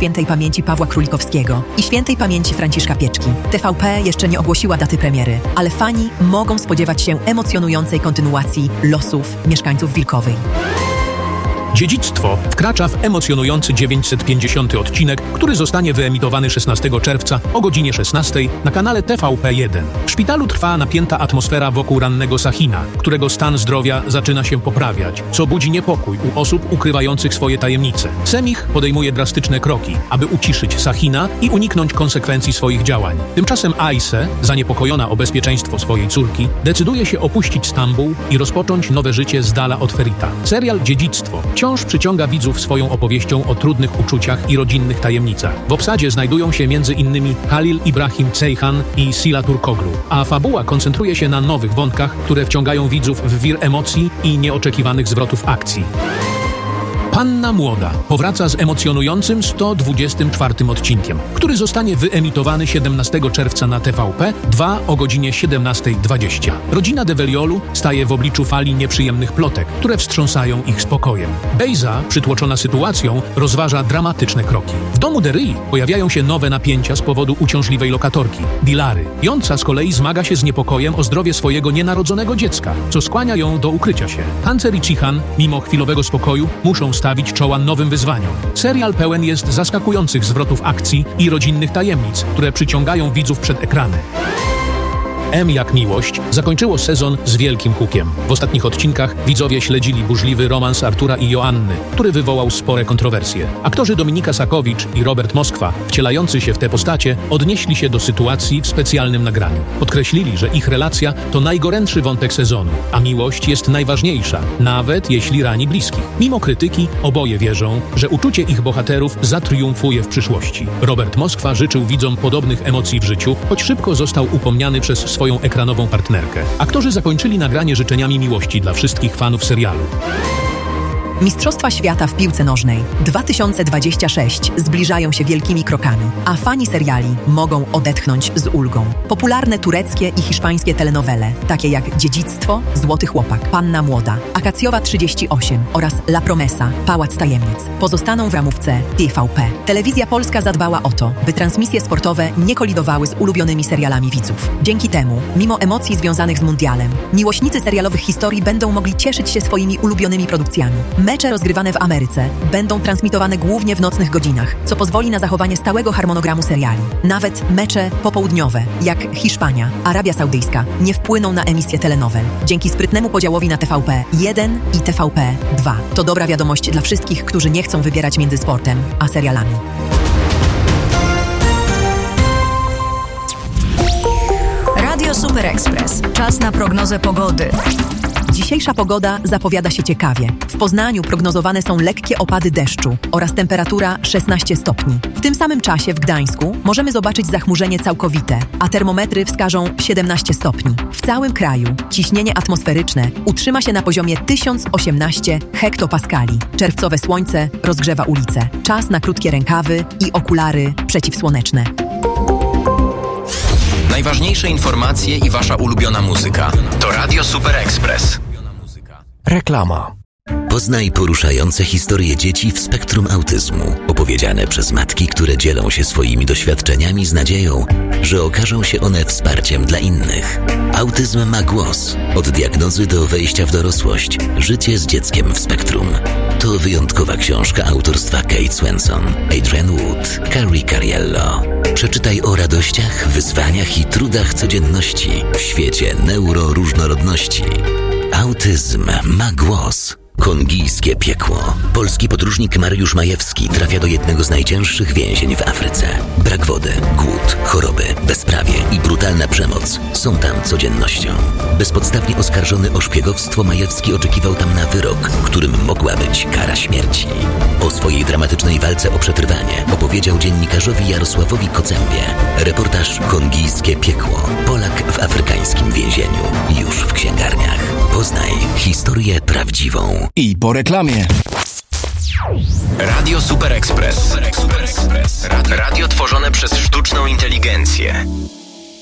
świętej pamięci Pawła Królikowskiego i świętej pamięci Franciszka Pieczki. TVP jeszcze nie ogłosiła daty premiery, ale fani mogą spodziewać się emocjonującej kontynuacji losów mieszkańców Wilkowej. Dziedzictwo wkracza w emocjonujący 950. odcinek, który zostanie wyemitowany 16 czerwca o godzinie 16 na kanale TVP1. W szpitalu trwa napięta atmosfera wokół rannego Sahina, którego stan zdrowia zaczyna się poprawiać, co budzi niepokój u osób ukrywających swoje tajemnice. Semich podejmuje drastyczne kroki, aby uciszyć Sahina i uniknąć konsekwencji swoich działań. Tymczasem Aise, zaniepokojona o bezpieczeństwo swojej córki, decyduje się opuścić Stambuł i rozpocząć nowe życie z dala od Ferita. Serial Dziedzictwo wciąż przyciąga widzów swoją opowieścią o trudnych uczuciach i rodzinnych tajemnicach. W obsadzie znajdują się m.in. Halil Ibrahim Ceyhan i Sila Turkoglu, a fabuła koncentruje się na nowych wątkach, które wciągają widzów w wir emocji i nieoczekiwanych zwrotów akcji. Panna Młoda powraca z emocjonującym 124. odcinkiem, który zostanie wyemitowany 17 czerwca na TVP2 o godzinie 17:20. Rodzina Develiolu staje w obliczu fali nieprzyjemnych plotek, które wstrząsają ich spokojem. Bejza, przytłoczona sytuacją, rozważa dramatyczne kroki. W domu Deryi pojawiają się nowe napięcia z powodu uciążliwej lokatorki, Dilary. Jąca z kolei zmaga się z niepokojem o zdrowie swojego nienarodzonego dziecka, co skłania ją do ukrycia się. Hancer i Cihan, mimo chwilowego spokoju, muszą stawić czoła nowym wyzwaniom. Serial pełen jest zaskakujących zwrotów akcji i rodzinnych tajemnic, które przyciągają widzów przed ekrany. M jak miłość zakończyło sezon z wielkim hukiem. W ostatnich odcinkach widzowie śledzili burzliwy romans Artura i Joanny, który wywołał spore kontrowersje. Aktorzy Dominika Sakowicz i Robert Moskwa, wcielający się w te postacie, odnieśli się do sytuacji w specjalnym nagraniu. Podkreślili, że ich relacja to najgorętszy wątek sezonu, a miłość jest najważniejsza, nawet jeśli rani bliskich. Mimo krytyki, oboje wierzą, że uczucie ich bohaterów zatriumfuje w przyszłości. Robert Moskwa życzył widzom podobnych emocji w życiu, choć szybko został upomniany przez swoją ekranową partnerkę. Aktorzy zakończyli nagranie życzeniami miłości dla wszystkich fanów serialu. Mistrzostwa świata w piłce nożnej 2026 zbliżają się wielkimi krokami, a fani seriali mogą odetchnąć z ulgą. Popularne tureckie i hiszpańskie telenowele, takie jak Dziedzictwo, Złoty Chłopak, Panna Młoda, Akacjowa 38 oraz La Promesa, Pałac Tajemnic, pozostaną w ramówce TVP. Telewizja Polska zadbała o to, by transmisje sportowe nie kolidowały z ulubionymi serialami widzów. Dzięki temu, mimo emocji związanych z mundialem, miłośnicy serialowych historii będą mogli cieszyć się swoimi ulubionymi produkcjami. Mecze rozgrywane w Ameryce będą transmitowane głównie w nocnych godzinach, co pozwoli na zachowanie stałego harmonogramu seriali. Nawet mecze popołudniowe, jak Hiszpania, Arabia Saudyjska, nie wpłyną na emisję telenowel. Dzięki sprytnemu podziałowi na TVP1 i TVP2. To dobra wiadomość dla wszystkich, którzy nie chcą wybierać między sportem a serialami. Radio Super Express. Czas na prognozę pogody. Dzisiejsza pogoda zapowiada się ciekawie. W Poznaniu prognozowane są lekkie opady deszczu oraz temperatura 16 stopni. W tym samym czasie w Gdańsku możemy zobaczyć zachmurzenie całkowite, a termometry wskażą 17 stopni. W całym kraju ciśnienie atmosferyczne utrzyma się na poziomie 1018 hektopaskali. Czerwcowe słońce rozgrzewa ulice. Czas na krótkie rękawy i okulary przeciwsłoneczne. Najważniejsze informacje i wasza ulubiona muzyka. To Radio Super Express. Reklama. Poznaj poruszające historie dzieci w spektrum autyzmu, opowiedziane przez matki, które dzielą się swoimi doświadczeniami z nadzieją, że okażą się one wsparciem dla innych. Autyzm ma głos. Od diagnozy do wejścia w dorosłość. Życie z dzieckiem w spektrum. To wyjątkowa książka autorstwa Kate Swenson, Adrian Wood, Carrie Cariello. Przeczytaj o radościach, wyzwaniach i trudach codzienności w świecie neuroróżnorodności. Autyzm ma głos. Kongijskie piekło. Polski podróżnik Mariusz Majewski trafia do jednego z najcięższych więzień w Afryce. Brak wody, głód, choroby, bezprawie i brutalna przemoc są tam codziennością. Bezpodstawnie oskarżony o szpiegowstwo, Majewski oczekiwał tam na wyrok, którym mogła być kara śmierci. O swojej dramatycznej walce o przetrwanie opowiedział dziennikarzowi Jarosławowi Kocębie. Reportaż Kongijskie piekło. Polak w afrykańskim więzieniu. Już w księgarniach. Poznaj historię prawdziwą. I po reklamie. Radio Super Express. Radio tworzone przez sztuczną inteligencję.